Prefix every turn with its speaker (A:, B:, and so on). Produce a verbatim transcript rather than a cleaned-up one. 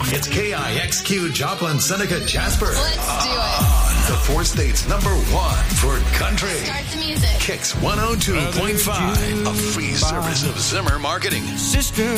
A: It's K I X Q Joplin, Seneca, Jasper.
B: Let's do it.
A: The four states number one for country.
B: Start the music.
A: Kicks one oh two point five. A free service of Zimmer Marketing.
C: Sister.